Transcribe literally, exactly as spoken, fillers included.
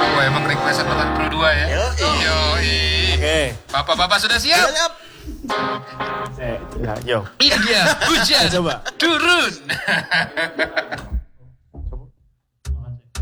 Wah, emang requestan makan pro dua ya. Yoi. Yoi. Oke. Bapak-bapak sudah siap? Siap. Eh, nah, yo. Ini dia hujan Coba. turun.